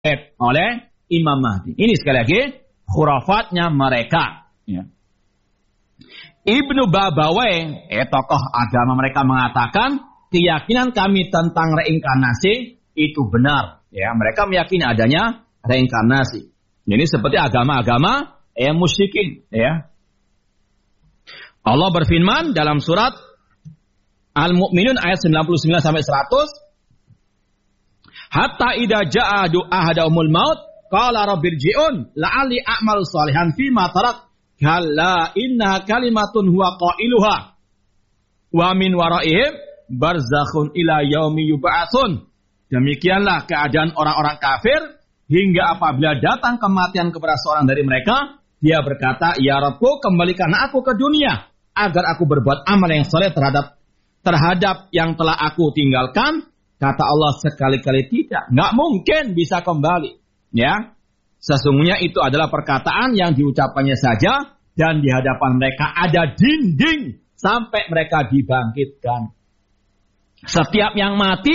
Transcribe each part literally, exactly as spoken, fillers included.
oleh Imam Mahdi. Ini sekali lagi khurafatnya mereka. Ya. Ibnu Babawai, eh, tokoh agama mereka mengatakan keyakinan kami tentang reinkarnasi itu benar. Ya, mereka meyakini adanya reinkarnasi. Ini seperti agama-agama eh, musyrikin. Ya. Allah berfirman dalam surat Al-Mu'minun ayat sembilan puluh sembilan sampai seratus. Hatta idza jaa ahadumul maut qala rabbirji'un la'alli a'malu shalihan fi ma tarak kalla inna kalimatun huwa qailuha wa min waraihim barzakhun ila yaumi yub'atsun. Demikianlah keadaan orang-orang kafir hingga apabila datang kematian kepada seorang dari mereka, dia berkata, "Ya Rabbku, kembalikan aku ke dunia agar aku berbuat amal yang saleh terhadap terhadap yang telah aku tinggalkan." Kata Allah, sekali-kali tidak. Nggak mungkin bisa kembali. Ya, sesungguhnya itu adalah perkataan yang diucapkannya saja dan di hadapan mereka ada dinding sampai mereka dibangkitkan. Setiap yang mati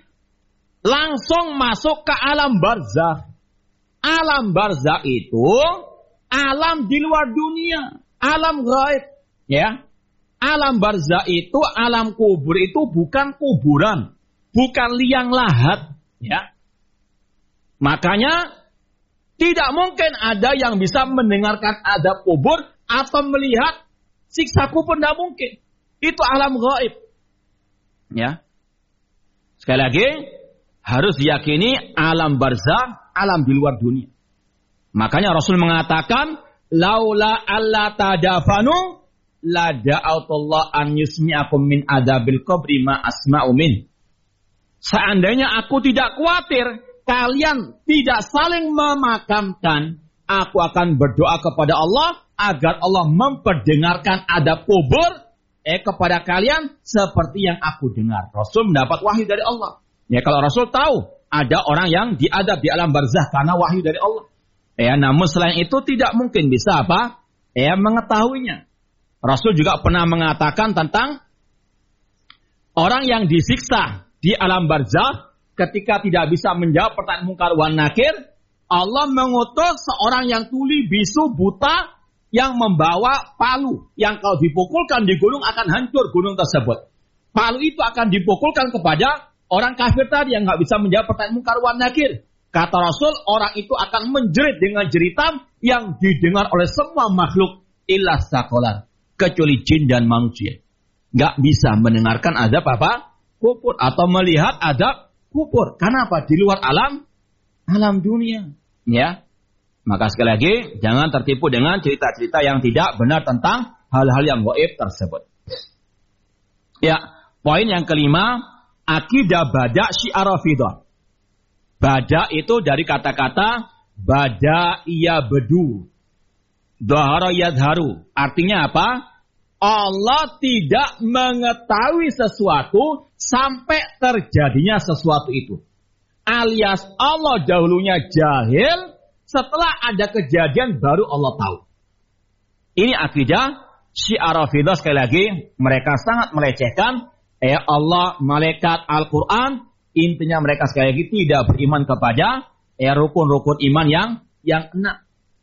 langsung masuk ke alam barzakh. Alam barzakh itu alam di luar dunia, alam gaib. Ya, alam barzakh itu, alam kubur itu bukan kuburan. Bukan liang lahat, ya. Makanya tidak mungkin ada yang bisa mendengarkan azab kubur atau melihat siksa kubur, tidak mungkin. Itu alam gaib, ya. Sekali lagi harus diyakini alam barzakh, alam di luar dunia. Makanya Rasul mengatakan, laula alla tadafanu la da'autullah an yusmi'akum min adzabil qabri ma asma'u min. Seandainya aku tidak khawatir kalian tidak saling memakamkan, aku akan berdoa kepada Allah agar Allah memperdengarkan adab kubur eh kepada kalian seperti yang aku dengar. Rasul mendapat wahyu dari Allah. Ya, kalau Rasul tahu ada orang yang diadab di alam barzakh karena wahyu dari Allah. Ya, namun selain itu tidak mungkin bisa apa? Ya, mengetahuinya. Rasul juga pernah mengatakan tentang orang yang disiksa di alam barzakh ketika tidak bisa menjawab pertanyaan mungkar wan nakir, Allah mengutus seorang yang tuli, bisu, buta yang membawa palu yang kalau dipukulkan di gunung akan hancur gunung tersebut. Palu itu akan dipukulkan kepada orang kafir tadi yang nggak bisa menjawab pertanyaan mungkar wan nakir. Kata Rasul, orang itu akan menjerit dengan jeritan yang didengar oleh semua makhluk illa sakolan, kecuali jin dan manusia. Nggak bisa mendengarkan azab apa? Kubur atau melihat adab kubur. Karena apa? Di luar alam alam dunia. Ya. Maka sekali lagi jangan tertipu dengan cerita-cerita yang tidak benar tentang hal-hal yang gaib tersebut. Ya, poin yang kelima, akidah bada' syiar Rafidah. Bada' itu dari kata-kata bada iya bedu. Dhahara yadharu. Artinya apa? Allah tidak mengetahui sesuatu sampai terjadinya sesuatu itu. Alias Allah dahulunya jahil, setelah ada kejadian baru Allah tahu. Ini akidah syiar Rafidah. Sekali lagi, mereka sangat melecehkan ya Allah, malaikat, Al-Quran. Intinya mereka sekali lagi tidak beriman kepada ya rukun-rukun iman yang yang enam.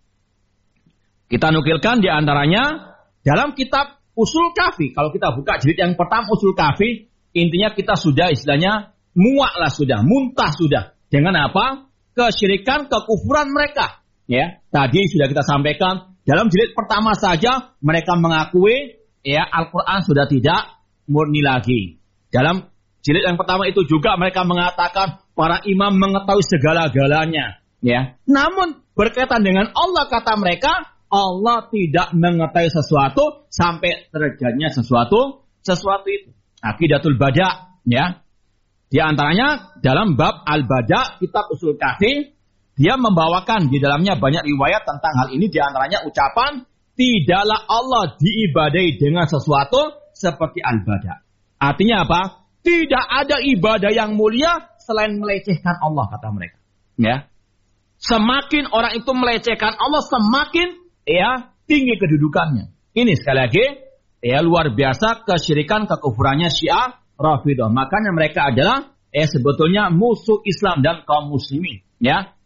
Kita nukilkan di antaranya dalam kitab Usul Kafi. Kalau kita buka jilid yang pertama Usul Kafi, intinya kita sudah istilahnya muak lah sudah, muntah sudah. Dengan apa? Kesyirikan, kekufuran mereka. Ya, tadi sudah kita sampaikan dalam jilid pertama saja mereka mengakui ya Al-Quran sudah tidak murni lagi. Dalam jilid yang pertama itu juga mereka mengatakan para imam mengetahui segala-galanya. Ya, namun berkaitan dengan Allah kata mereka, Allah tidak mengetahui sesuatu sampai terjadinya sesuatu sesuatu itu. Aqidatul Bada, ya. Di antaranya dalam bab Al-Bada, kitab Usul Kafi, dia membawakan di dalamnya banyak riwayat tentang hal ini. Di antaranya ucapan, tidaklah Allah diibadai dengan sesuatu seperti Al-Bada. Artinya apa? Tidak ada ibadah yang mulia selain melecehkan Allah, kata mereka. Ya. Semakin orang itu melecehkan Allah, semakin ya tinggi kedudukannya. Ini sekali lagi ya luar biasa kesyirikan, kekufurannya Syiah Rafidah. Makanya mereka adalah eh sebetulnya musuh Islam dan kaum muslimin. Ya,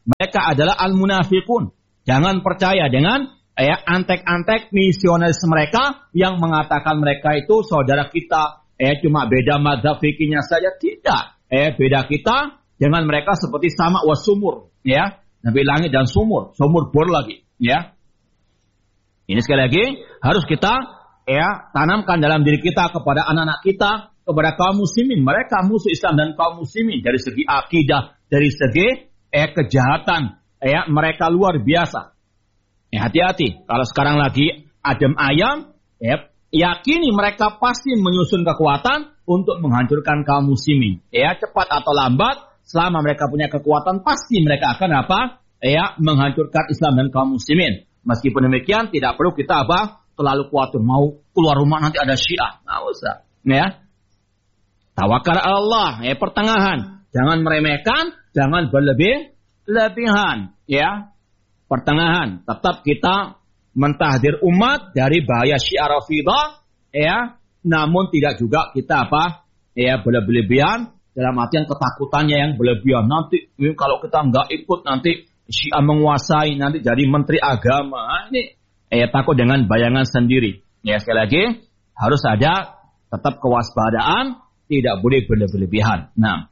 Mereka adalah al-munafiqun. Jangan percaya dengan ya, antek-antek misionaris mereka yang mengatakan mereka itu saudara kita. Eh cuma beda madzhab fikihnya saja. Tidak. Eh beda kita dengan mereka seperti sama wasumur. Ya. Nabi langit dan sumur. Sumur bor lagi. Ya. Ini sekali lagi harus kita ya tanamkan dalam diri kita kepada anak-anak kita, kepada kaum muslimin. Mereka musuh Islam dan kaum muslimin dari segi akidah, dari segi eh kejahatan. Ya, mereka luar biasa. Ya, hati-hati. Kalau sekarang lagi adem ayam, ya, yakini mereka pasti menyusun kekuatan untuk menghancurkan kaum muslimin. Ya, cepat atau lambat, selama mereka punya kekuatan, pasti mereka akan apa? Ya, menghancurkan Islam dan kaum muslimin. Meskipun demikian, tidak perlu kita apa? Terlalu khawatir mau keluar rumah nanti ada Syiah. Nggak usah. Ya. Tawakal Allah, ya, pertengahan. Jangan meremehkan, jangan berlebih-lebihan, ya. Pertengahan. Tetap kita mentahdir umat dari bahaya Syiah Rafidah, ya. Namun tidak juga kita apa? Ya, berlebihan dalam artian ketakutannya yang berlebihan. Nanti kalau kita nggak ikut nanti Syiah menguasai, nanti jadi menteri agama. Ini ya takut dengan bayangan sendiri. Ya, sekali lagi harus ada tetap kewaspadaan, tidak boleh berlebihan. Nah,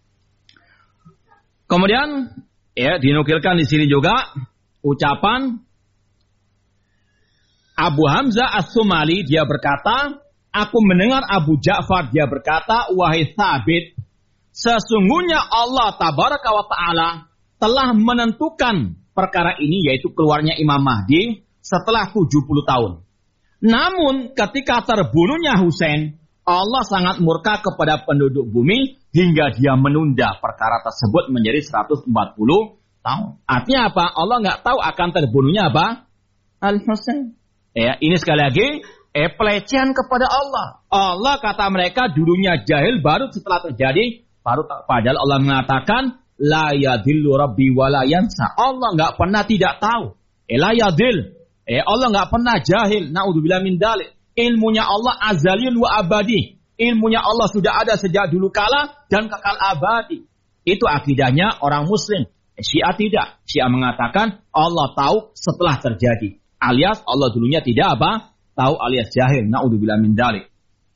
kemudian ya dinukilkan di sini juga ucapan Abu Hamzah As-Sumali, dia berkata, aku mendengar Abu Ja'far dia berkata, wahai Thabit, sesungguhnya Allah Tabaraka wa Ta'ala telah menentukan perkara ini, yaitu keluarnya Imam Mahdi setelah tujuh puluh tahun. Namun ketika terbunuhnya Husain, Allah sangat murka kepada penduduk bumi hingga dia menunda perkara tersebut menjadi seratus empat puluh tahun. Artinya apa? Allah nggak tahu akan terbunuhnya apa? Al-Husain. Ya, ini sekali lagi eh, pelecehan kepada Allah. Allah kata mereka dulunya jahil, baru setelah terjadi, baru padahal Allah mengatakan la yadillu rabbi wa la yansa. Allah nggak pernah tidak tahu. Eh, la yadil. Eh, Allah nggak pernah jahil. Na'udzubillah min dalik. Ilmunya Allah azaliyun wa abadi. Ilmunya Allah sudah ada sejak dulu kala dan kekal abadi. Itu akidahnya orang muslim. Eh, Syiah tidak. Syiah mengatakan Allah tahu setelah terjadi. Alias Allah dulunya tidak apa? Tahu alias jahil. Na'udzubillah min dalik.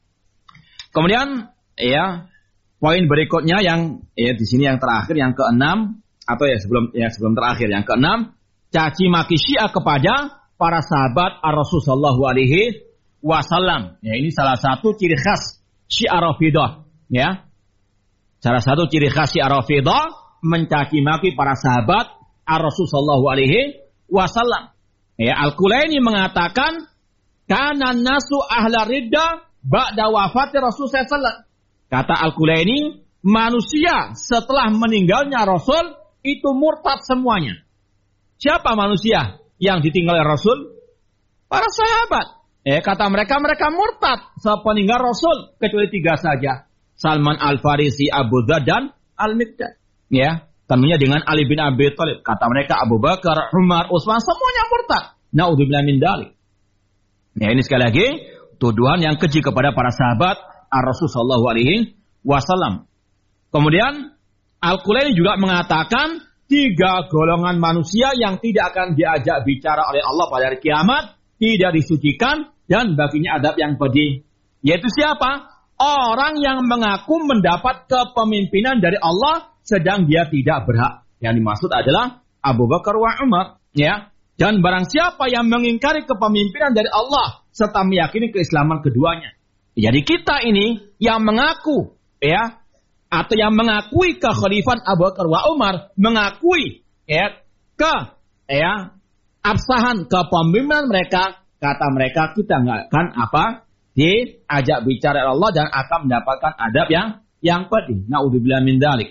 Kemudian ya poin berikutnya yang ya di sini yang terakhir, yang keenam, atau ya sebelum ya sebelum terakhir, yang keenam, caci maki Syiah kepada para sahabat Ar-Rasul sallallahu alaihi wasallam. Ya, ini salah satu ciri khas Syiah Rafidah, ya. Salah satu ciri khas Syiah Rafidah mencaci maki para sahabat Ar-Rasul sallallahu alaihi wasallam. Ya, Al-Kulaini mengatakan kana nasu ahla ridda ba'da wafati Rasul sallallahu alaihi wasallam. Kata Al-Kulaini, manusia setelah meninggalnya Rasul itu murtad semuanya. Siapa manusia yang ditinggal Rasul? Para sahabat. Eh, kata mereka, mereka murtad sepeninggal Rasul. Kecuali tiga saja. Salman Al-Farisi, Abu Dzar, dan Al-Miqdad. Ya, tentunya dengan Ali bin Abi Thalib. Kata mereka Abu Bakar, Umar, Utsman, semuanya murtad. Na'udzubillah min dzalik. Ya, ini sekali lagi tuduhan yang keji kepada para sahabat Ar-Rasul sallallahu alaihi wasallam. Kemudian Al-Kulaini juga mengatakan tiga golongan manusia yang tidak akan diajak bicara oleh Allah pada hari kiamat, tidak disucikan dan baginya adab yang pedih. Yaitu siapa? Orang yang mengaku mendapat kepemimpinan dari Allah sedang dia tidak berhak. Yang dimaksud adalah Abu Bakar wa Umar, ya. Dan barang siapa yang mengingkari kepemimpinan dari Allah serta meyakini keislaman keduanya. Jadi kita ini yang mengaku, ya, atau yang mengakui kekhalifahan Abu Bakar wa Umar, mengakui ya ke ya absahan kepemimpinan mereka, kata mereka kita nggak akan apa diajak bicara Allah dan akan mendapatkan adab yang yang pedih. Na'udzubillah min dzalik.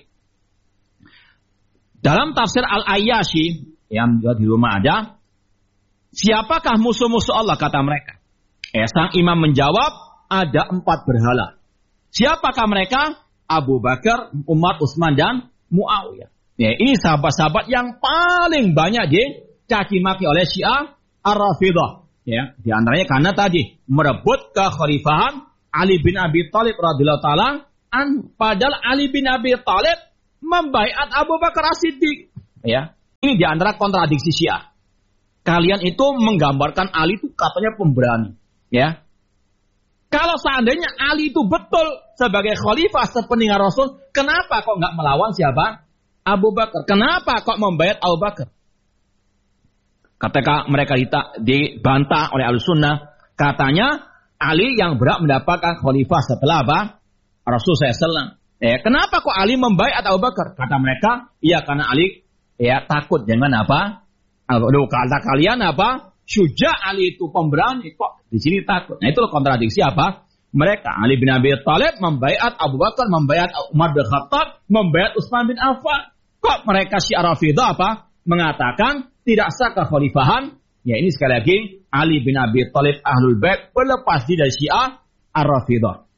Dalam tafsir Al-Ayyashi yang di rumah ada, siapakah musuh-musuh Allah, kata mereka. Eh, sang imam menjawab, ada empat berhala. Siapakah mereka? Abu Bakar, Umar, Utsman, dan Muawiyah. Ya, ini sahabat-sahabat yang paling banyak dicaci maki oleh Syiah Ar-Rafidah. Ya, di antaranya karena tadi merebut kekhalifahan Ali bin Abi Thalib radhiyallahu taala an, padahal Ali bin Abi Thalib membaiat Abu Bakar As-Siddiq. Ya, Ini di antara kontradiksi Syiah. Kalian itu menggambarkan Ali itu katanya pemberani, ya. Kalau seandainya Ali itu betul sebagai khalifah sepeninggal Rasul, kenapa kok nggak melawan siapa? Abu Bakar. Kenapa kok membayar Abu Bakar? Ketika mereka dibantah oleh Ahlussunnah, katanya Ali yang berhak mendapatkan khalifah setelah apa? Rasul shallallahu alaihi wasallam. Ya, kenapa kok Ali membayar Abu Bakar? Kata mereka, iya karena Ali ya takut dengan apa? Aduh, kata kalian apa? Syuja Ali itu pemberani, kok di sini takut. Nah, itu kontradiksi apa? Mereka Ali bin Abi Thalib membayar Abu Bakar, membayar Umar bin Khattab, membayar Utsman bin Affan. Kok mereka Syiah Rafidhah apa? Mengatakan tidak sah kekhalifahan. Ya, ini sekali lagi Ali bin Abi Thalib Ahlul Bait berlepas diri dari Syiah Ar-Rafidhah.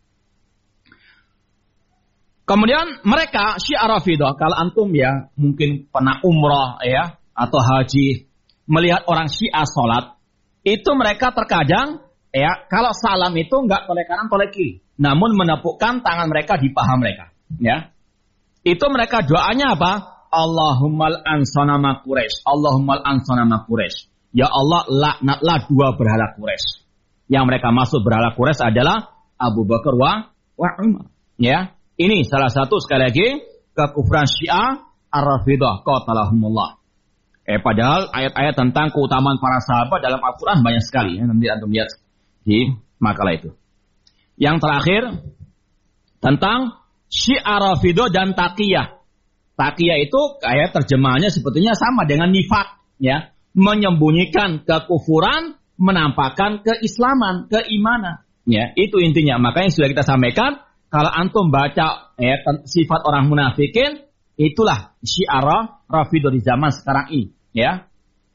Kemudian mereka Syiah Rafidhah, kalau antum ya mungkin pernah umrah ya atau haji, melihat orang Syiah sholat, itu mereka terkadang ya kalau salam itu enggak toleh kanan toleh kiri, namun menepukkan tangan mereka di paha mereka. Ya, itu mereka doanya apa? Allahummal ansanama Quraisy, Allahummal ansanama Quraisy. Ya Allah, laknatlah dua berhala Quraisy. Yang mereka masuk berhala Quraisy adalah Abu Bakar wa, wa Umar. Ya. Ini salah satu sekali lagi kekufuran Syiah Ar-Rafidhah qatalahumullah. Eh padahal ayat-ayat tentang keutamaan para sahabat dalam Al-Qur'an banyak sekali ya. Nanti antum lihat di makalah itu. Yang terakhir tentang Syiah Rafidhah dan Taqiyah. Taqiyah itu kayak terjemahannya sebetulnya sama dengan nifaq ya, menyembunyikan kekufuran, menampakkan keislaman, keimanan. Ya, itu intinya. Makanya sudah kita sampaikan, kalau antum baca ya, sifat orang munafikin, itulah Syiah Rafidhah di zaman sekarang ini. Ya.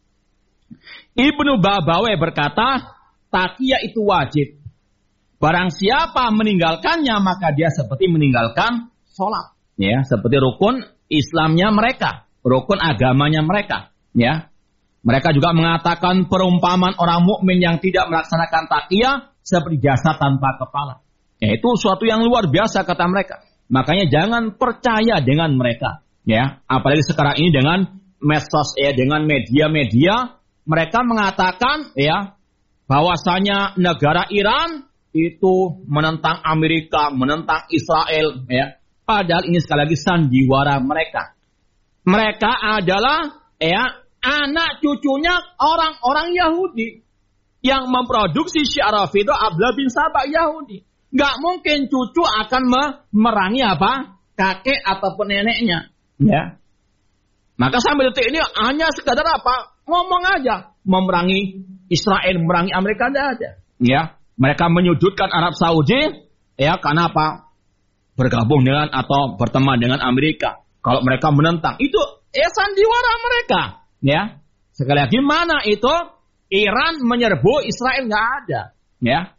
Ibnu Babawe berkata, taqiyah itu wajib. Barang siapa meninggalkannya, maka dia seperti meninggalkan sholat. Ya, seperti rukun Islamnya mereka, rukun agamanya mereka. Ya. Mereka juga mengatakan perumpamaan orang mukmin yang tidak melaksanakan taqiyah seperti jasad tanpa kepala. Ya, itu suatu yang luar biasa kata mereka. Makanya jangan percaya dengan mereka. Ya, apalagi sekarang ini dengan medsos ya, dengan media-media, mereka mengatakan ya bahwasanya negara Iran itu menentang Amerika, menentang Israel ya. Padahal ini sekali lagi sandiwara mereka. Mereka adalah ya anak cucunya orang-orang Yahudi yang memproduksi Syiah Rafidhah. Abdullah bin Sabah Yahudi. Gak mungkin cucu akan memerangi apa? Kakek ataupun neneknya. Ya. Maka sampai detik ini hanya sekadar apa? Ngomong aja. Memerangi Israel, memerangi Amerika tidak ada. Ya. Mereka menyudutkan Arab Saudi. Ya, karena apa? Bergabung dengan atau berteman dengan Amerika. Kalau mereka menentang. Itu ya sandiwara mereka. Ya. Sekali lagi mana itu? Iran menyerbu Israel nggak ada. Ya.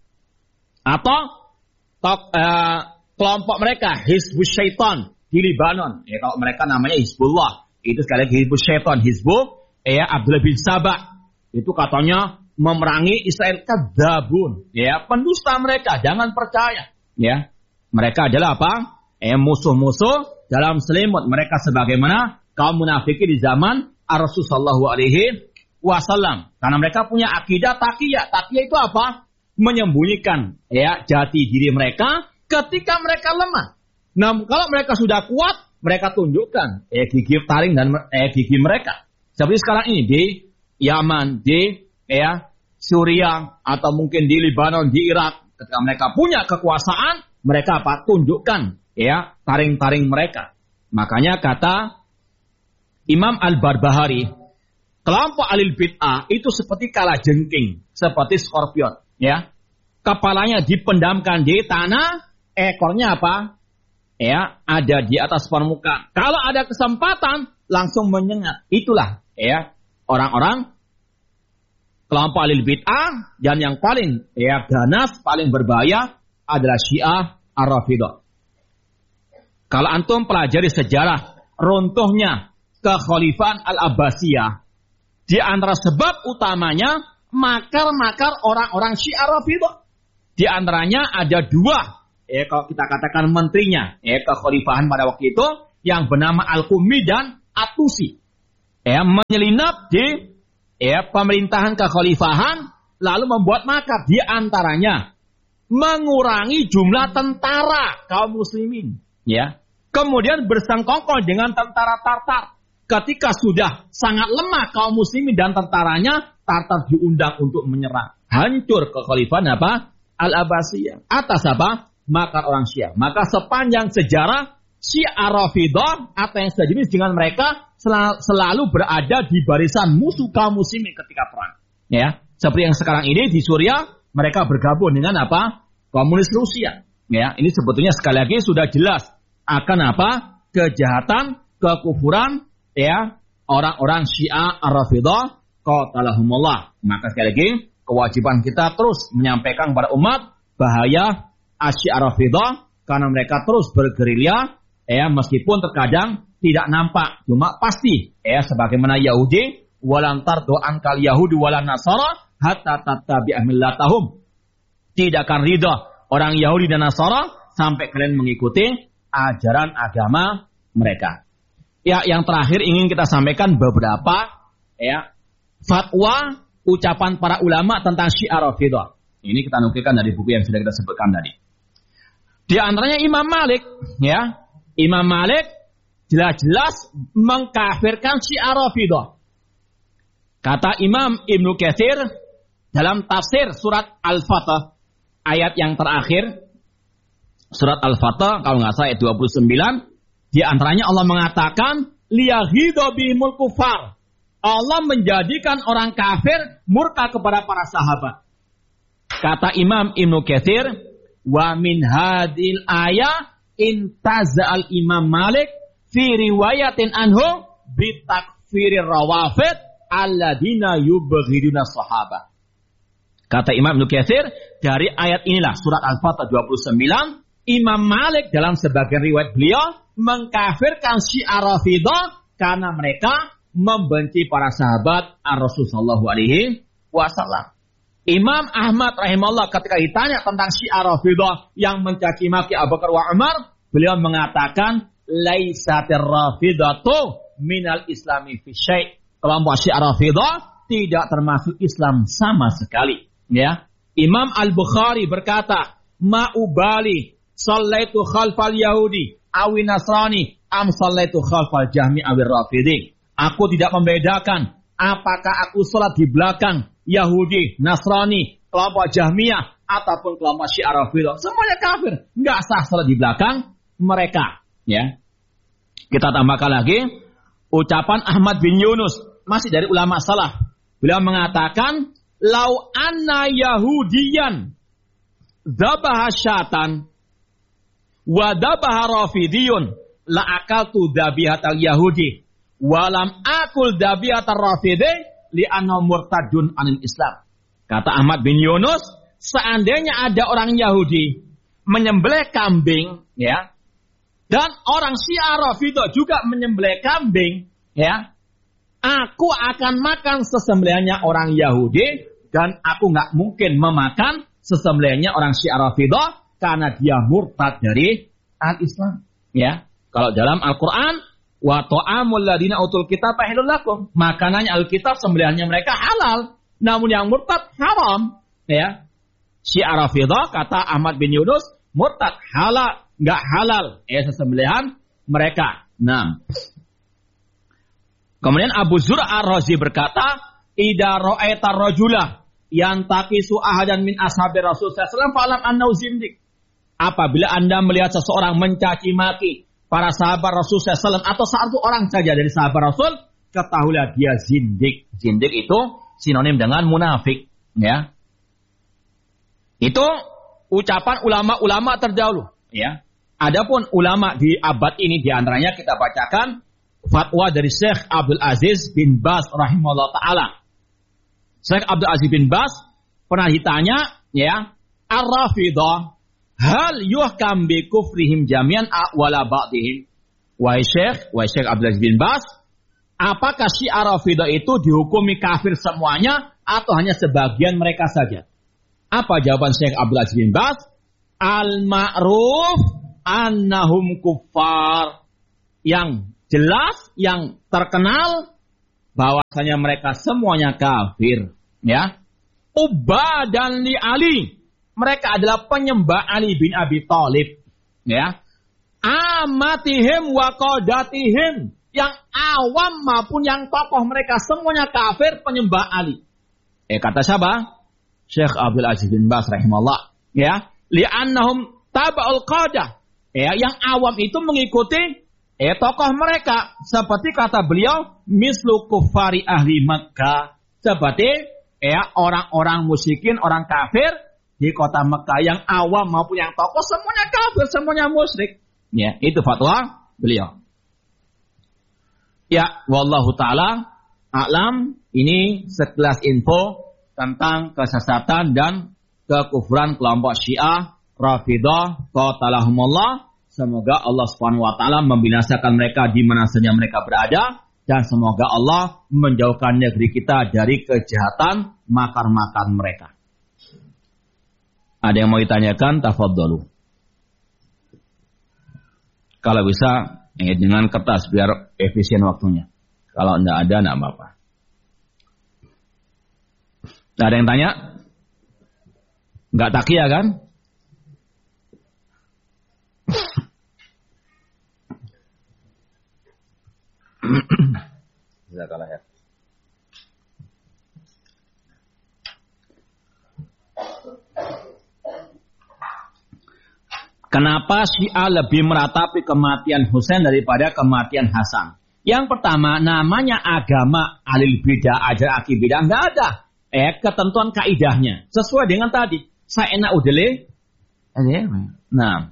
Atau Tok, uh, kelompok mereka Hizbus Syaitan di Libanon. Ya, kalau mereka namanya Hizbullah, itu sekali lagi Hizbus Syaitan, Hizbul ya Abdullah bin Sabah. Itu katanya memerangi Israel. Kadzabun. Ya, pendusta mereka, jangan percaya. Ya. Mereka adalah apa? Eh musuh-musuh dalam selimut. Mereka sebagaimana kaum munafikin di zaman Rasul sallallahu alaihi wasallam. Karena mereka punya akidah taqiyah. Taqiyah itu apa? Menyembunyikan ya jati diri mereka ketika mereka lemah. Nah, kalau mereka sudah kuat, mereka tunjukkan eh gigi taring dan eh gigi mereka. Seperti sekarang ini di Yaman, di ya Suriah atau mungkin di Libanon, di Irak, ketika mereka punya kekuasaan, mereka apa? Tunjukkan ya taring-taring mereka. Makanya kata Imam Al-Barbahari, kelompok Ahlul Bid'ah itu seperti kalajengking, seperti skorpion. Ya, kepalanya dipendamkan di tanah, ekornya apa? Ya, ada di atas permukaan. Kalau ada kesempatan, langsung menyengat. Itulah, ya, orang-orang kelompok Ahlul Bid'ah dan yang paling ya ganas, paling berbahaya adalah Syiah Ar-Rafidhah. Kalau antum pelajari sejarah runtuhnya kekhalifahan Al-Abbasiyah, di antara sebab utamanya makar-makar orang-orang Syiah Rafidhah. Di antaranya ada dua, ya kalau kita katakan menterinya, ya kekhalifahan pada waktu itu, yang bernama Al-Qummi dan At-Tusi. ya menyelinap di ya pemerintahan kekhalifahan, lalu membuat makar di antaranya mengurangi jumlah tentara kaum muslimin, ya. Kemudian bersengkongkol dengan tentara Tartar. Ketika sudah sangat lemah kaum muslimin dan tentaranya, Tartar diundang untuk menyerang. Hancur kekhalifahan apa? Al-Abbasiyah. Atas apa? Makar orang Syiah. Maka sepanjang sejarah Syiah Rafidah atau yang sejenis dengan mereka selalu berada di barisan musuh kaum muslimin ketika perang. Ya, seperti yang sekarang ini di Suriah, mereka bergabung dengan apa? Komunis Rusia. Ya, ini sebetulnya sekali lagi sudah jelas akan apa? Kejahatan, kekufuran, ya, orang-orang Syiah Ar-Rafidah qatalahumullah. Maka sekali lagi kewajiban kita terus menyampaikan kepada umat bahaya Syiah Ar-Rafidah karena mereka terus bergerilya, ya, meskipun terkadang tidak nampak, cuma pasti, ya, sebagaimana Yahudi, walan tardu ankal Yahudi walan Nasara hatta tattabi'a millatahum. Tidak akan ridha orang Yahudi dan Nasara sampai kalian mengikuti ajaran agama mereka. Ya, yang terakhir ingin kita sampaikan beberapa ya fatwa ucapan para ulama tentang Syiah Rafidah. Ini kita nukilkan dari buku yang sudah kita sebutkan tadi. Di antaranya Imam Malik, ya. Imam Malik jelas-jelas mengkafirkan Syiah Rafidah. Kata Imam Ibnu Katsir dalam tafsir surat Al-Fatah ayat yang terakhir, surat Al-Fatah kalau nggak salah ayat dua puluh sembilan, di antaranya Allah mengatakan liyahidha bihimul kufar. Allah menjadikan orang kafir murka kepada para sahabat. Kata Imam Ibnu Katsir, wa min hadil ayah intaza'al Imam Malik fi riwayatin anhu bitakfirir rawafid alladina yubghiduna sahabat. Kata Imam Ibnu Katsir, dari ayat inilah surat Al-Fatah dua puluh sembilan, Imam Malik dalam sebagian riwayat beliau mengkafirkan Syiah Rafidah karena mereka membenci para sahabat Ar-Rasul sallallahu alaihi wasallam. Imam Ahmad rahimahullah ketika ditanya tentang Syiah Rafidah yang mencaci maki Abu Bakar wa Umar, beliau mengatakan laisatir rafidatu minal islami fi syai'. Kelompok Syiah Rafidah tidak termasuk Islam sama sekali, ya. Imam Al-Bukhari berkata, "Ma'ubali sallaitu khalfal Yahudi awi Nasrani am sallaitu khalfal Jahmi awir Rafidi." Aku tidak membedakan apakah aku sholat di belakang Yahudi, Nasrani, kelompok Jahmiyah ataupun kelompok Syiah Rafidah. Semuanya kafir, enggak sah sholat di belakang mereka, ya. Kita tambahkan lagi ucapan Ahmad bin Yunus, masih dari ulama salaf. Beliau mengatakan, "Lau anna Yahudiyan dzabaha syatan wa dzabaha Rafidiyun la akaltu dzabihatal Yahudi walam akul dzabihatar Rafidi li'annahu murtadun anil Islam." Kata Ahmad bin Yunus, seandainya ada orang Yahudi menyembelih kambing, ya, dan orang Syiah Rafidah juga menyembelih kambing, ya, aku akan makan sesembelihannya orang Yahudi dan aku nggak mungkin memakan sesembelihannya orang Syiah Rafidah karena dia murtad dari al-Islam, ya. Kalau dalam Al-Qur'an, wa ta'amul ladina utul kitab halal lakum, makanannya Alkitab sembelihannya mereka halal, namun yang murtad haram, ya. Syiah Rafidah kata Ahmad bin Yunus murtad halal, enggak halal ya sesembelihan mereka. Nah, kemudian Abu Zur'a Ar-Razi berkata, "Idza ra'aita rajula yantaqisu ahadan min ashabi Rasul sallallahu alaihi wasallam fa'lam annahu zindiq." Apabila Anda melihat seseorang mencaci maki para sahabat Rasul sallallahu alaihi wasallam atau satu orang saja dari sahabat Rasul, ketahuilah dia zindik. Zindik itu sinonim dengan munafik, ya. Itu ucapan ulama-ulama terdahulu, ya. Adapun ulama di abad ini di antaranya kita bacakan fatwa dari Syekh Abdul Aziz bin Baz rahimahullah taala. Syekh Abdul Aziz bin Baz pernah ditanya, ya, Ar-Rafidah hal yuhkam bi kufrihim jami'an wala ba'dihim. Wahai Syekh, wahai Syekh Abdul Aziz bin Baz, apakah Syiah Rafidah itu dihukumi kafir semuanya atau hanya sebagian mereka saja? Apa jawaban Syekh Abdul Aziz bin Baz? Al-ma'ruf annahum kuffar. Yang jelas, yang terkenal bahwasanya mereka semuanya kafir, ya. Ubadan li Ali, mereka adalah penyembah Ali bin Abi Thalib, ya. Amatihim wa qadatihim, yang awam maupun yang tokoh mereka semuanya kafir penyembah Ali. Eh kata siapa? Syekh Abdul Aziz bin Baz rahimahullah, ya. Li'annahum taba'ul qadah, ya, yang awam itu mengikuti eh tokoh mereka, seperti kata beliau mislu kufari ahli Makkah, seperti ya orang-orang musyrikin, orang kafir di kota Mekah, yang awam maupun yang tokoh semuanya kafir, semuanya musyrik. Ya, itu fatwa beliau. Ya, wallahu taala a'lam. Ini sekelas info tentang kesesatan dan kekufuran kelompok Syiah Rafidhah qatalahumullah. Semoga Allah Subhanahu wa taala membinasakan mereka di mana saja mereka berada, dan semoga Allah menjauhkan negeri kita dari kejahatan makar-makar mereka. Ada yang mau ditanyakan? Tafadhalu. Kalau bisa eh, dengan kertas biar efisien waktunya. Kalau enggak ada, enggak apa-apa. Ada yang tanya? Enggak takia kan? Jazakallah ya. Kenapa Syiah lebih meratapi kematian Husain daripada kematian Hasan? Yang pertama, namanya agama Ahlul Bidah, ajar akidah, enggak ada eh ketentuan kaidahnya. Sesuai dengan tadi, saya enak udele. Nah,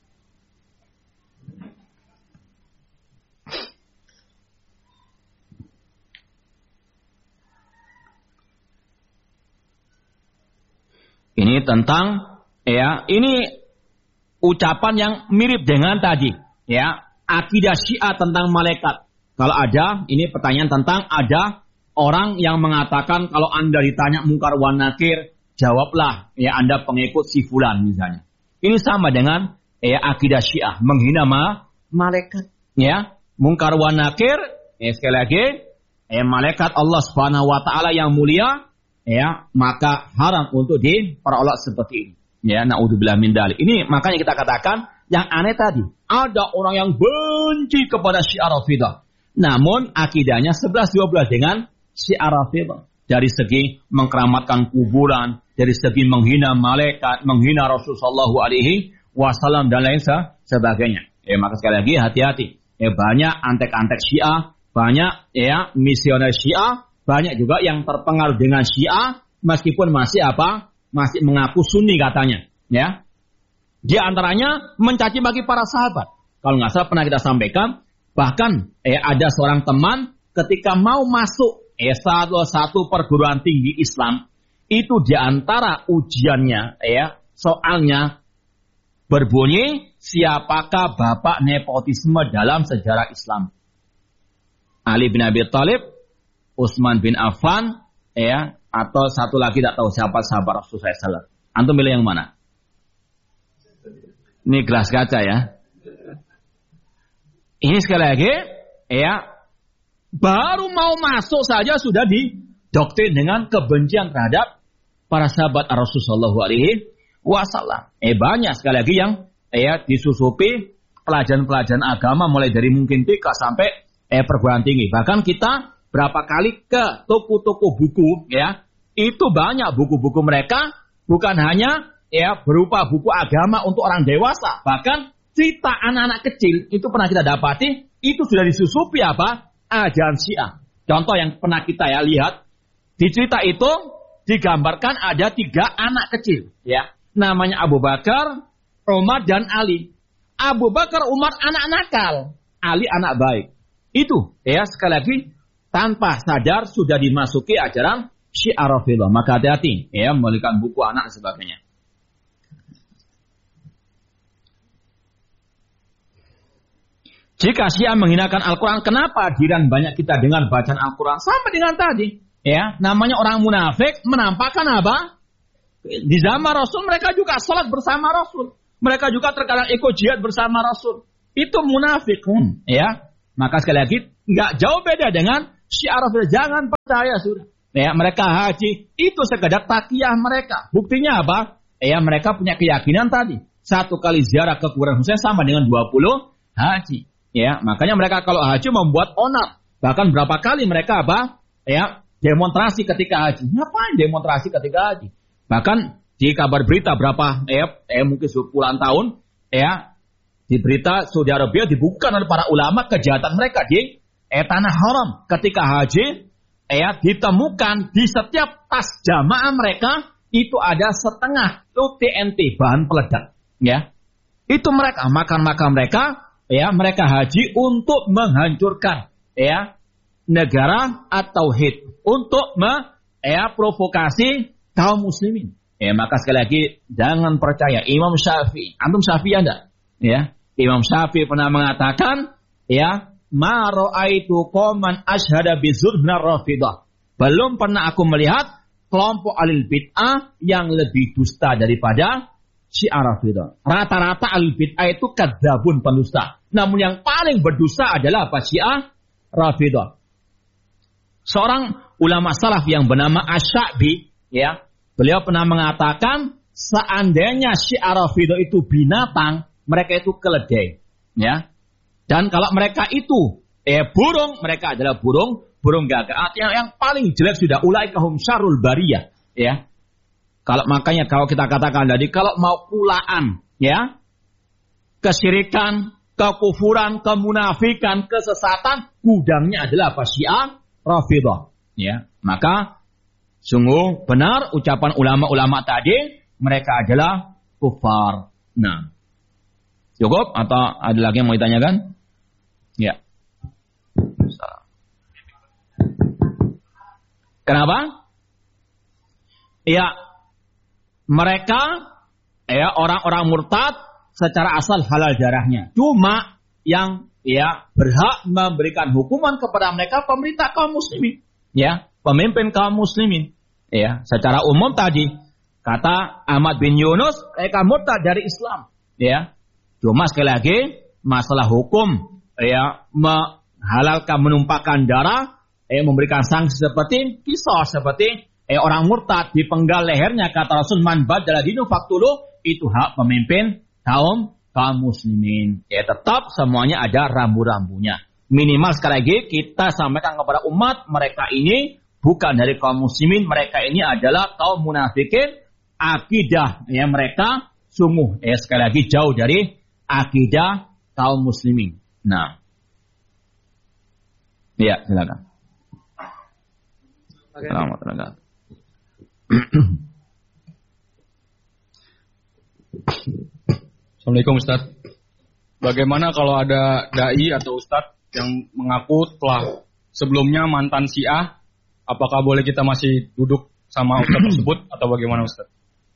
ini tentang ya, ini ucapan yang mirip dengan tadi, ya, akidah Syiah tentang malaikat. Kalau ada, ini pertanyaan tentang ada orang yang mengatakan kalau Anda ditanya mungkar wa nakir, jawablah, ya, Anda pengikut si fulan misalnya. Ini sama dengan ya, akidah Syiah menghina ma, malaikat, ya. Mungkar wa nakir, ya, sekali lagi, ya, malaikat Allah Subhanahu wa taala yang mulia, ya, maka haram untuk diperolok seperti ini. Ya, naudzubillah min dzalik. Ini makanya kita katakan yang aneh tadi, ada orang yang benci kepada Syiah Rafidhah, namun akidahnya sebelas dua belas dengan Syiah Rafidhah. Dari segi mengkeramatkan kuburan, dari segi menghina malaikat, menghina Rasulullah sallallahu alaihi wasallam dan lain sebagainya. Ya, maka sekali lagi hati-hati. Ya, banyak antek-antek Syiah, banyak ya misioner Syiah, banyak juga yang terpengaruh dengan Syiah meskipun masih apa? Masih mengaku Sunni katanya, ya. Di antaranya mencaci maki para sahabat. Kalau nggak salah pernah kita sampaikan, bahkan eh, ada seorang teman ketika mau masuk eh, satu, satu perguruan tinggi Islam, itu di antara ujiannya, ya, soalnya berbunyi, siapakah bapak nepotisme dalam sejarah Islam? Ali bin Abi Thalib, Utsman bin Affan, ya, atau satu lagi tak tahu siapa sahabat Rasulullah shallallahu alaihi wasallam. Antum pilih yang mana? Ini gelas kaca ya. Ini sekali lagi, ya, baru mau masuk saja sudah didoktrin dengan kebencian terhadap para sahabat Rasulullah shallallahu alaihi wasallam. Eh banyak sekali lagi yang ya disusupi pelajaran-pelajaran agama mulai dari mungkin tika sampai eh perguruan tinggi. Bahkan kita berapa kali ke toko-toko buku, ya, itu banyak buku-buku mereka bukan hanya ya berupa buku agama untuk orang dewasa, bahkan cerita anak-anak kecil itu pernah kita dapati itu sudah disusupi apa? Ajaran Syiah. Contoh yang pernah kita ya lihat di cerita itu digambarkan ada tiga anak kecil, ya, namanya Abu Bakar, Umar dan Ali. Abu Bakar, Umar anak nakal, Ali anak baik. Itu ya sekali lagi tanpa sadar sudah dimasuki ajaran Syiah Rafidhah. Maka hati-hati ya membelikan buku anak dan sebagainya. Jika Syiah menghinakan Al-Quran, kenapa hadiran banyak kita dengar bacaan Al-Quran? Sama dengan tadi, ya, namanya orang munafik menampakkan apa? Di zaman Rasul mereka juga salat bersama Rasul, mereka juga terkadang ikut jihad bersama Rasul. Itu munafik, hmm, ya. Maka sekali lagi nggak jauh beda dengan Syiah Rafidah, jangan percaya sudah. Ya, mereka haji itu sekedar takiyah mereka. Buktinya apa? Ya, mereka punya keyakinan tadi. Satu kali ziarah ke kuburan Husain sama dengan dua puluh haji. Ya, makanya mereka kalau haji membuat onar. Bahkan berapa kali mereka apa? Ya, demonstrasi ketika haji. Ngapain demonstrasi ketika haji? Bahkan di kabar berita berapa ya, eh, mungkin sepuluhan tahun ya, di berita Saudi Arabia dibuka oleh para ulama kejahatan mereka di eh, tanah haram ketika haji. Ya, ditemukan di setiap tas jamaah mereka itu ada setengah T N T bahan peledak. Ya, itu mereka makan-makan mereka. Ya, mereka haji untuk menghancurkan ya negara atau tauhid, untuk me, ya provokasi kaum muslimin. Ya, maka sekali lagi jangan percaya Imam Syafi'i. Antum Syafi'i anda? Ya, Imam Syafi'i pernah mengatakan ya, ma ra'aitu qauman asyhada bizurhna rafidah. Belum pernah aku melihat kelompok alil bid'ah yang lebih dusta daripada Syiah Rafidah. Rata-rata alil bid'ah itu kadzabun, pendusta. Namun yang paling berdusta adalah apa? Syiah Rafidah. Seorang ulama salaf yang bernama Asy-Sya'bi, ya, beliau pernah mengatakan seandainya Syiah Rafidah itu binatang, mereka itu keledai, ya. Dan kalau mereka itu eh burung, mereka adalah burung, burung gagak. Yang, yang paling jelek sudah ulaika hum syarrul bariyah, ya. Kalau makanya kalau kita katakan tadi kalau mau kulaan, ya, kesyirikan, kekufuran, kemunafikan, kesesatan, gudangnya adalah apa? Syiah Rafidah, ya. Maka sungguh benar ucapan ulama-ulama tadi, mereka adalah kufar. Nah, cukup atau ada lagi yang mau ditanyakan? Ya. Kenapa? Ya, mereka ya orang-orang murtad secara asal halal darahnya. Cuma yang ya berhak memberikan hukuman kepada mereka pemerintah kaum muslimin, ya, pemimpin kaum muslimin. Ya, secara umum tadi kata Ahmad bin Yunus, mereka murtad dari Islam, ya. Cuma sekali lagi masalah hukum ya menghalalkan menumpahkan darah, eh memberikan sanksi seperti qisas, seperti eh orang murtad dipenggal lehernya, kata Rasul man badala dinu faktulu, itu hak pemimpin kaum kaum muslimin. Ya, tetap semuanya ada rambu-rambunya. Minimal sekali lagi kita sampaikan kepada umat, mereka ini bukan dari kaum muslimin, mereka ini adalah kaum munafikin. Akidah ya mereka sungguh ya sekali lagi jauh dari akidah kaum muslimin. Nah, ya silakan. Okay. Selamat datang. Assalamualaikum Ustaz. Bagaimana kalau ada dai atau Ustaz yang mengaku telah sebelumnya mantan Syiah, apakah boleh kita masih duduk sama Ustaz tersebut atau bagaimana Ustaz?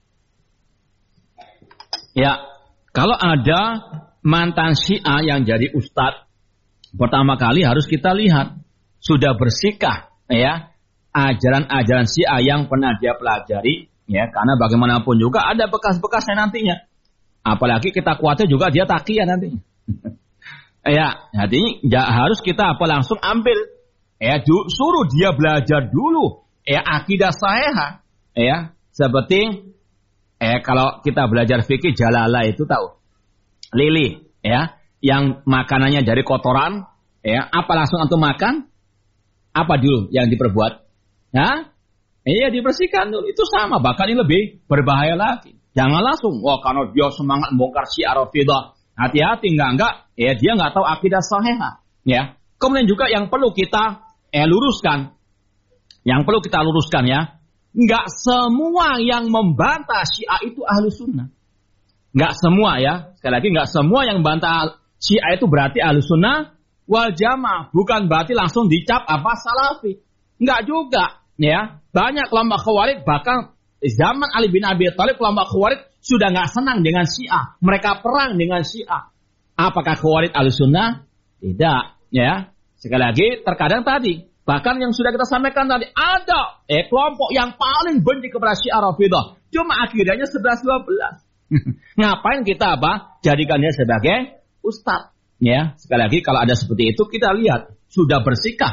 Ya, kalau ada mantan Syiah yang jadi ustadz, pertama kali harus kita lihat sudah bersihkah ya ajaran-ajaran Syiah yang pernah dia pelajari, ya, karena bagaimanapun juga ada bekas-bekasnya nantinya. Apalagi kita khawatir juga dia takiyah nantinya. Ya, artinya ya, harus kita apa langsung ambil, ya, du, suruh dia belajar dulu, ya, akidah sahihah, ya, seperti eh kalau kita belajar fikih Jalalah itu tahu, lili, ya, yang makanannya dari kotoran, ya, apa langsung antum makan? Apa dulu yang diperbuat? Ya, iya dibersihkan dulu. Itu sama, bahkan ini lebih berbahaya lagi. Jangan langsung, wah karena dia semangat bongkar Syiah Rafidah. Hati-hati, enggak enggak, ya dia enggak tahu akidah sahihah, ya. Kemudian juga yang perlu kita eh luruskan, yang perlu kita luruskan ya. Enggak semua yang membantah Syiah itu ahlu sunnah. Enggak semua ya. Sekali lagi enggak semua yang membantah Syiah itu berarti ahlu sunnah wal jamaah. Bukan berarti langsung dicap apa salafi. Enggak juga ya. Banyak kelompok khawarij, bahkan zaman Ali bin Abi Thalib kelompok khawarij sudah enggak senang dengan Syiah. Mereka perang dengan Syiah. Apakah khawarij ahlu sunnah? Tidak ya. Sekali lagi terkadang tadi, bahkan yang sudah kita sampaikan tadi, ada eh, kelompok yang paling benci kepada Syiah Rafidah. Cuma akidahnya sebelas dua belas. Ngapain kita apa? Jadikan dia sebagai ustadz. Ya, sekali lagi kalau ada seperti itu, kita lihat. Sudah bersihkah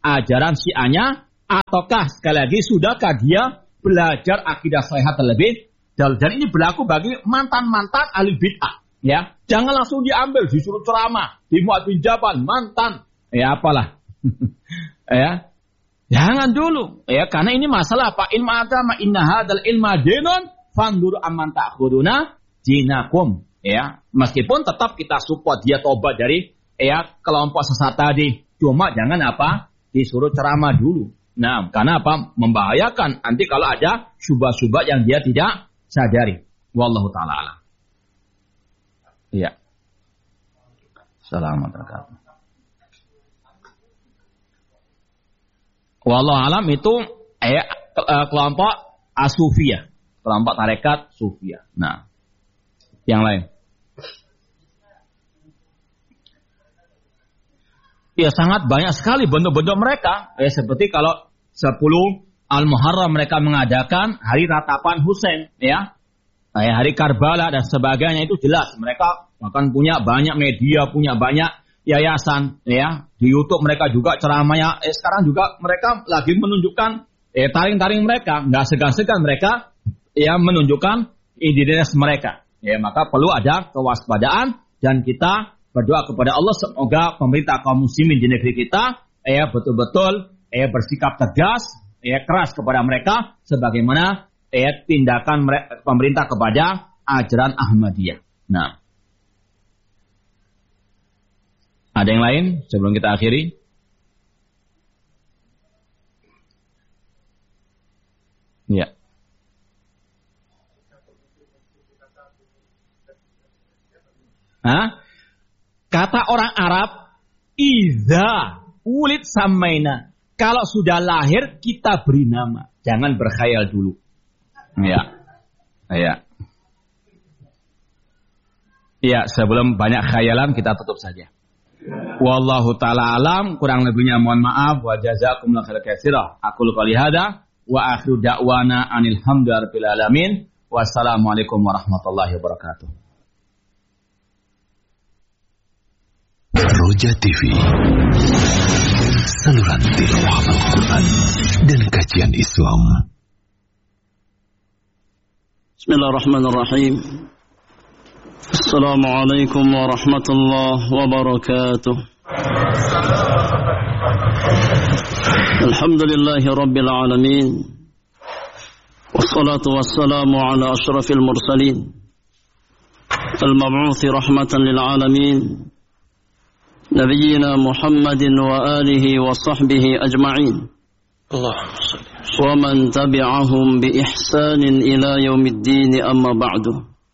ajaran Syiahnya, ataukah sekali lagi sudahkah dia belajar akidah salihah terlebih dahulu. Dan ini berlaku bagi mantan-mantan ahli bid'ah. Ya, jangan langsung diambil, disuruh ceramah di Mu'adz bin Jabal, mantan, ya apalah. Ya, jangan dulu, ya, karena ini masalah apa? Ilmu agama, inna hadzal ilma dinun, fanzuru amman ta'khuduna dinakum. Ya, meskipun tetap kita support dia tobat dari ya kelompok sesat tadi. Cuma jangan apa? Disuruh ceramah dulu. Nah, karena apa? Membahayakan nanti kalau ada syubhat-syubhat yang dia tidak sadari. Wallahu ta'ala alam. Iya. Assalamualaikum. Wallahu alam itu eh, kelompok asufiyah, kelompok tarekat sufiyah. Nah, yang lain. Ya sangat banyak sekali bentuk-bentuk mereka. Ya seperti kalau sepuluh Al-Muharram mereka mengadakan hari ratapan Husain, ya. Ya hari Karbala dan sebagainya itu jelas. Mereka bahkan punya banyak media, punya banyak yayasan, ya. Di YouTube mereka juga ceramahnya. Eh, sekarang juga mereka lagi menunjukkan eh, taring-taring mereka, nggak segan-segan mereka ya menunjukkan identitas mereka. Ya maka perlu ada kewaspadaan dan kita berdoa kepada Allah semoga pemerintah kaum muslimin di negeri kita ya betul-betul ya bersikap tegas ya keras kepada mereka sebagaimana ya tindakan mereka, pemerintah kepada ajaran Ahmadiyah. Nah, ada yang lain sebelum kita akhiri? Ya. Hah? Kata orang Arab, iza ulid samaina. Kalau sudah lahir kita beri nama. Jangan berkhayal dulu. Ya. Ya. Ya, sebelum banyak khayalan kita tutup saja. Wallahu ta'ala alam, kurang lebihnya mohon maaf wa jazakumullahu khairan katsira. Aku qouli hada wa akhiru da'wana anil hamdulillahi rabbil alamin. Wassalamualaikum warahmatullahi wabarakatuh. Roja T V, saluran tilawah Al-Quran dan kajian Islam. Bismillahirrahmanirrahim. Assalamualaikum warahmatullahi wabarakatuh. Alhamdulillahi rabbil alamin. Wassalatu wassalamu ala ashrafil mursalin. Al-mab'uthi rahmatan lil alamin. نبينا محمد وآله وصحبه أجمعين ومن تبعهم بإحسان إلى يوم الدين أما بعد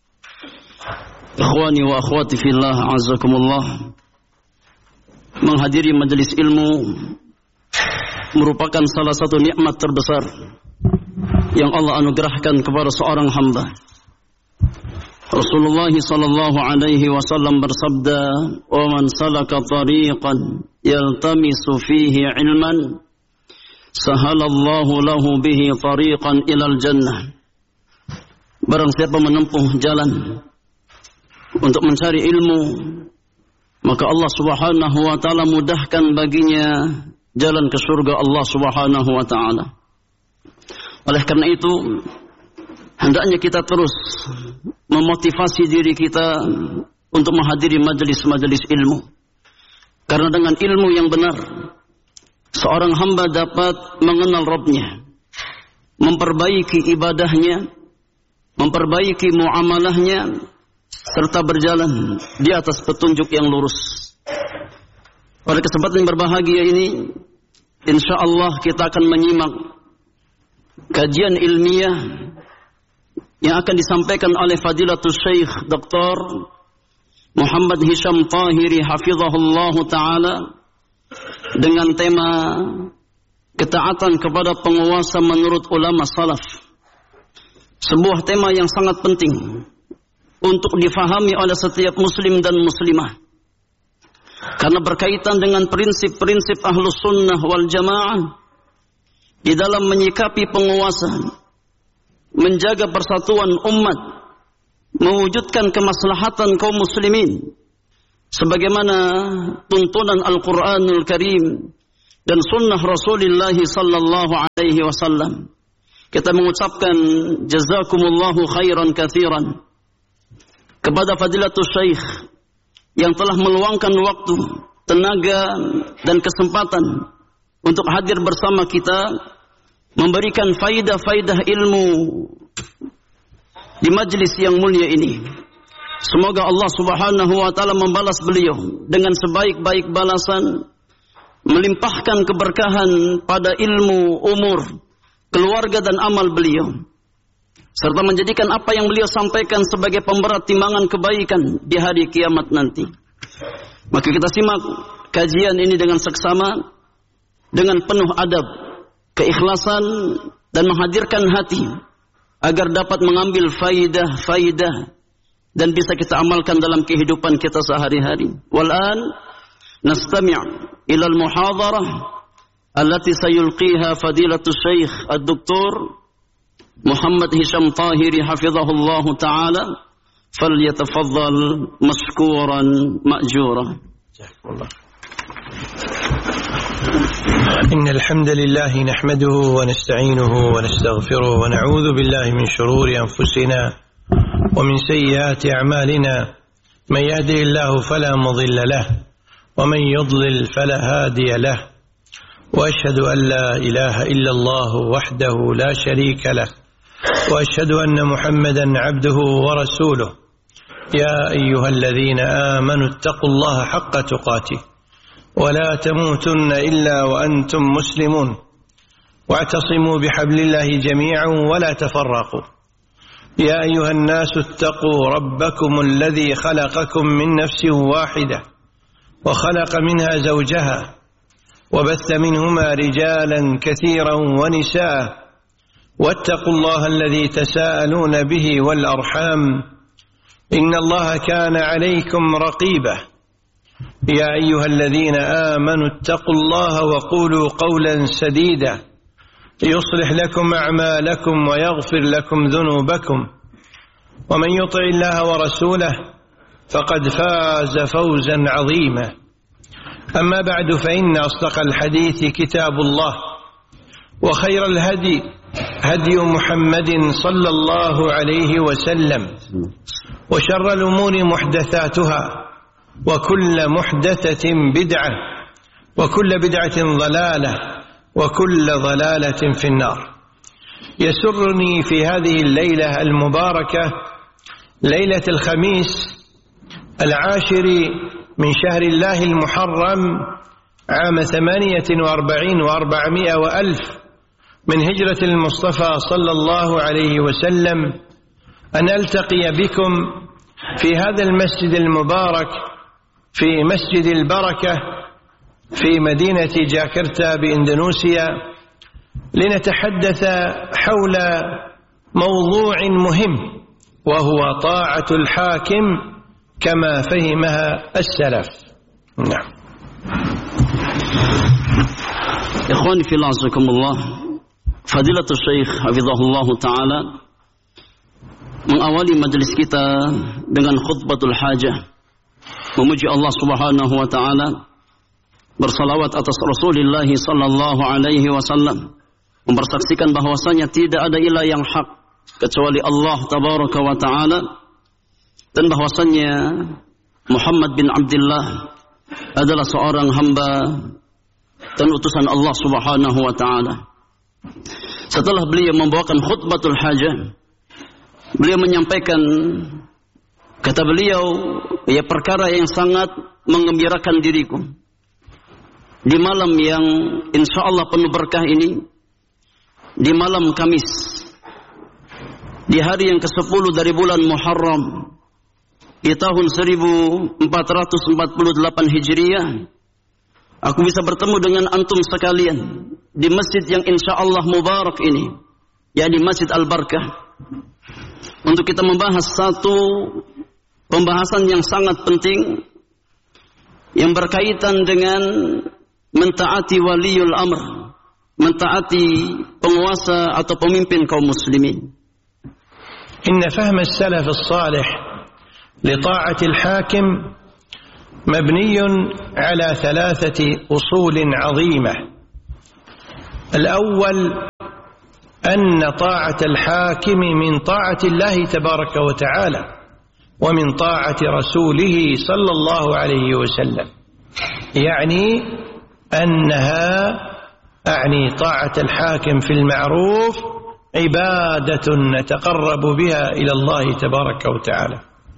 إخواني وأخواتي في الله عزكم الله. Menghadiri majelis ilmu merupakan salah satu nikmat terbesar yang Allah anugerahkan kepada seorang hamba. Rasulullah sallallahu alaihi wasallam bersabda, "Wa man salaka tariqan yaltamisu fihi ilman, sahalallahu lahu bihi tariqan ilal jannah." Barang siapa menempuh jalan untuk mencari ilmu, maka Allah Subhanahu wa taala mudahkan baginya jalan ke surga Allah Subhanahu wa taala. Oleh karena itu, hendaknya kita terus memotivasi diri kita untuk menghadiri majelis-majelis ilmu. Karena dengan ilmu yang benar, seorang hamba dapat mengenal Rabb-Nya, memperbaiki ibadahnya, memperbaiki muamalahnya, serta berjalan di atas petunjuk yang lurus. Pada kesempatan yang berbahagia ini, insya Allah kita akan menyimak kajian ilmiah yang akan disampaikan oleh Fadilatul Syekh Doktor Muhammad Hisham Tahiri hafizahullah ta'ala dengan tema ketaatan kepada penguasa menurut ulama salaf. Sebuah tema yang sangat penting untuk difahami oleh setiap muslim dan muslimah, karena berkaitan dengan prinsip-prinsip ahlus sunnah wal jamaah di dalam menyikapi penguasa, menjaga persatuan umat, mewujudkan kemaslahatan kaum muslimin sebagaimana tuntunan Al-Qur'anul Karim dan sunnah Rasulullah sallallahu alaihi wasallam. Kita mengucapkan jazakumullahu khairan katsiran kepada Fadilatul Syekh yang telah meluangkan waktu, tenaga dan kesempatan untuk hadir bersama kita, memberikan faidah-faidah ilmu di majlis yang mulia ini. Semoga Allah Subhanahu wa taala membalas beliau dengan sebaik-baik balasan, melimpahkan keberkahan pada ilmu, umur, keluarga dan amal beliau, serta menjadikan apa yang beliau sampaikan sebagai pemberat timbangan kebaikan di hari kiamat nanti. Maka kita simak kajian ini dengan seksama, dengan penuh adab, keikhlasan, dan menghadirkan hati agar dapat mengambil faidah-faidah dan bisa kita amalkan dalam kehidupan kita sehari-hari. Wal'an nastami' ila al-muhadarah التي سيلقيها فضيلة الشيخ الدكتور محمد هشام طاهري حفظه الله تعالى فليتفضل مشكورا مأجورا. إن الحمد لله نحمده ونستعينه ونستغفره ونعوذ بالله من شرور أنفسنا ومن سيئات أعمالنا، من يهده الله فلا مضل له ومن يضلل فلا هادي له، وأشهد أن لا إله إلا الله وحده لا شريك له، وأشهد أن محمدا عبده ورسوله. يا أيها الذين آمنوا اتقوا الله حق تقاته ولا تموتن إلا وأنتم مسلمون، واعتصموا بحبل الله جميعا ولا تفرقوا. يا أيها الناس اتقوا ربكم الذي خلقكم من نفس واحدة وخلق منها زوجها وبث منهما رجالا كثيرا ونساء، واتقوا الله الذي تساءلون به والأرحام إن الله كان عليكم رقيبا. يا أيها الذين آمنوا اتقوا الله وقولوا قولا سديدا يصلح لكم أعمالكم ويغفر لكم ذنوبكم، ومن يطع الله ورسوله فقد فاز فوزا عظيما. أما بعد، فإن أصدق الحديث كتاب الله، وخير الهدي هدي محمد صلى الله عليه وسلم، وشر الأمور محدثاتها، وكل محدثة بدعة، وكل بدعة ضلالة، وكل ضلالة في النار. يسرني في هذه الليلة المباركة، ليلة الخميس العاشر من شهر الله المحرم عام ثمانية وأربعين وأربعمائة وألف من هجرة المصطفى صلى الله عليه وسلم، أن ألتقي بكم في هذا المسجد المبارك، في مسجد البركة في مدينة جاكرتا بإندونيسيا، لنتحدث حول موضوع مهم، وهو طاعة الحاكم كما فهمها السلف. نعم. Ikhwani fillah azakumullah, Fadilatul Syekh hafizahullah taala mengawali majelis kita dengan khutbatul hajah, memuji Allah Subhanahu wa taala, bersalawat atas Rasulullah sallallahu alaihi wasallam, mempersaksikan bahwasanya tidak ada ilah yang hak kecuali Allah tabaraka wa taala, dan bahwasannya Muhammad bin Abdullah adalah seorang hamba dan utusan Allah Subhanahu wa taala. Setelah beliau membawakan khutbatul hajah, beliau menyampaikan, kata beliau, ya perkara yang sangat menggembirakan diriku di malam yang insya Allah penuh berkah ini, di malam Kamis, di hari yang kesepuluh dari bulan Muharram di tahun seribu empat ratus empat puluh delapan Hijriah, aku bisa bertemu dengan antum sekalian di masjid yang insya Allah mubarak ini, yakni Masjid Al-Barkah, untuk kita membahas satu pembahasan yang sangat penting yang berkaitan dengan mentaati waliul amr, mentaati penguasa atau pemimpin kaum muslimin. Inna fahm as-salaf as-salih لطاعة الحاكم مبني على ثلاثة أصول عظيمة. الأول أن طاعة الحاكم من طاعة الله تبارك وتعالى ومن طاعة رسوله صلى الله عليه وسلم، يعني أنها أعني طاعة الحاكم في المعروف عبادة نتقرب بها إلى الله تبارك وتعالى.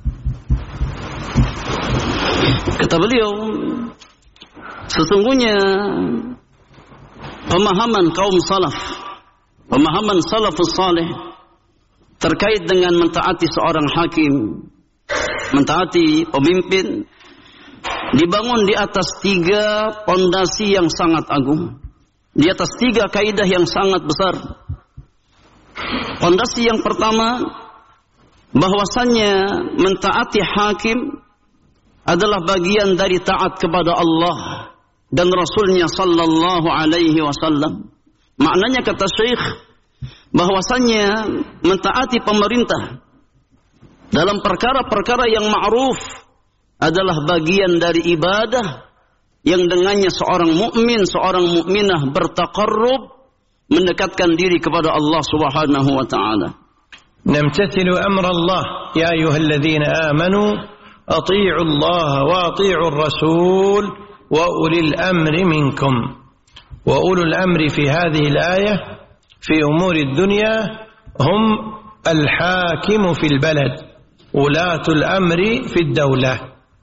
Kata beliau, sesungguhnya pemahaman kaum salaf, pemahaman salafus saleh terkait dengan mentaati seorang hakim, mentaati pemimpin, dibangun di atas tiga pondasi yang sangat agung, di atas tiga kaidah yang sangat besar. Pondasi yang pertama, bahwasannya mentaati hakim adalah bagian dari taat kepada Allah dan Rasulnya sallallahu alaihi wasallam. Maknanya kata Syekh, bahwasannya mentaati pemerintah dalam perkara-perkara yang ma'ruf adalah bagian dari ibadah yang dengannya seorang mukmin, seorang mukminah bertaqarrub, mendekatkan diri kepada Allah Subhanahu wa taala. Namtathilu amra Allah ya ayyuhalladzina amanu أطيعوا الله وأطيعوا الرسول وأولي الأمر منكم. وأولو الأمر في هذه الآية في أمور الدنيا هم الحاكم في البلد، ولاة الأمر في الدولة.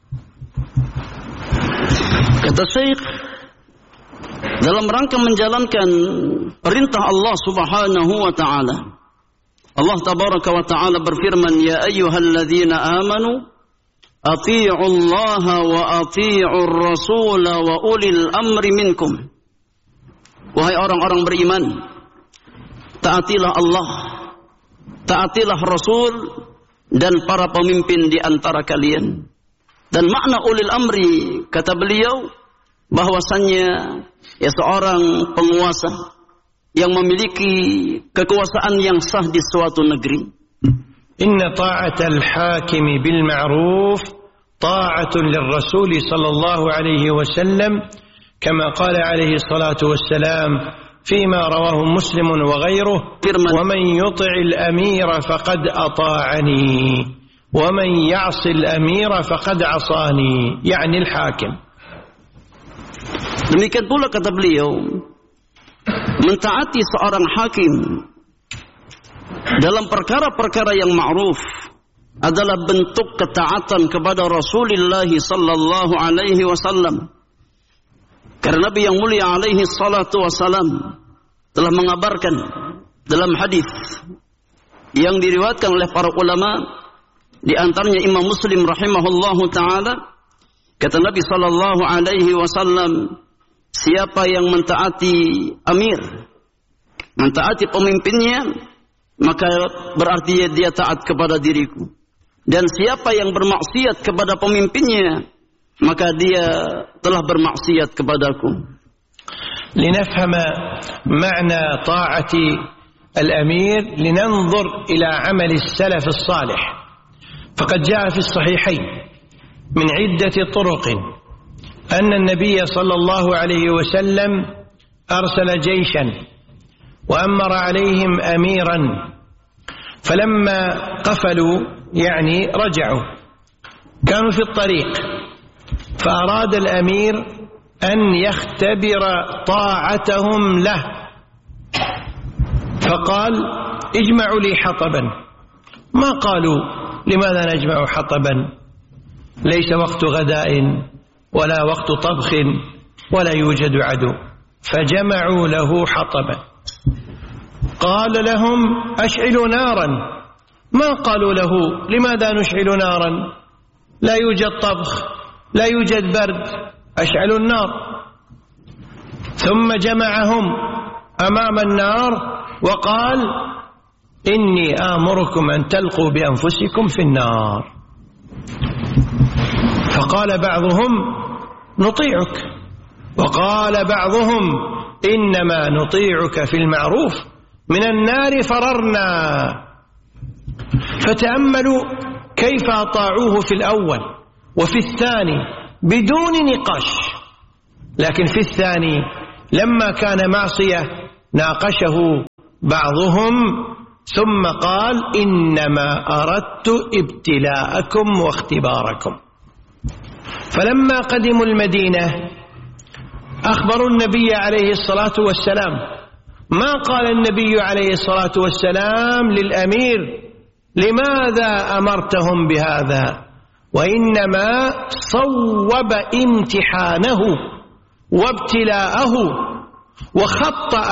Kata Syekh, dalam rangka menjalankan perintah Allah Subhanahu wa taala, Allah tabaraka wa taala berfirman, ya ayyuhalladzina amanu ati'u Allah wa ati'u Rasul wa ulil amri minkum. Wahai orang-orang beriman, taatilah Allah, taatilah Rasul dan para pemimpin di antara kalian. Dan makna ulil amri, kata beliau, bahwasannya ya seorang penguasa yang memiliki kekuasaan yang sah di suatu negeri. إن طاعة الحاكم بالمعروف طاعة للرسول صلى الله عليه وسلم كما قال عليه الصلاة والسلام فيما رواه مسلم وغيره ومن يطع الأمير فقد أطاعني ومن يعص الأمير فقد عصاني، يعني الحاكم. Demikian pula kata beliau, mentaati seorang hakim dalam perkara-perkara yang ma'ruf adalah bentuk ketaatan kepada Rasulullah sallallahu alaihi wasallam. Karena Nabi yang mulia alaihi salatu wasallam telah mengabarkan dalam hadis yang diriwayatkan oleh para ulama, di antaranya Imam Muslim rahimahullahu taala, kata Nabi sallallahu alaihi wasallam, siapa yang mentaati amir, mentaati pemimpinnya, maka berarti dia taat kepada diriku. Dan siapa yang bermaksiat kepada pemimpinnya, maka dia telah bermaksiat kepadaku. لنفهم معنى طاعة الأمير لننظر إلى عمل السلف الصالح، فقد جاء في الصحيحين من عدة طرق أن النبي صلى الله عليه وسلم أرسل جيشا وأمر عليهم أميرا، فلما قفلوا يعني رجعوا، كانوا في الطريق، فأراد الأمير أن يختبر طاعتهم له، فقال اجمعوا لي حطبا. ما قالوا لماذا نجمع حطبا، ليس وقت غداء ولا وقت طبخ ولا يوجد عدو، فجمعوا له حطبا. قال لهم أشعلوا نارا، ما قالوا له لماذا نشعل نارا، لا يوجد طبخ لا يوجد برد، أشعلوا النار. ثم جمعهم أمام النار وقال إني آمركم أن تلقوا بأنفسكم في النار. فقال بعضهم نطيعك، وقال بعضهم إنما نطيعك في المعروف، من النار فررنا. فتأملوا كيف أطاعوه في الأول وفي الثاني بدون نقاش. لكن في الثاني لما كان معصية ناقشه بعضهم ثم قال إنما أردت ابتلاءكم واختباركم. فلما قدموا المدينة أخبروا النبي عليه الصلاة والسلام. ما قال النبي عليه الصلاة والسلام للأمير لماذا أمرتهم بهذا، وإنما صوب امتحانه وابتلاءه وخطأ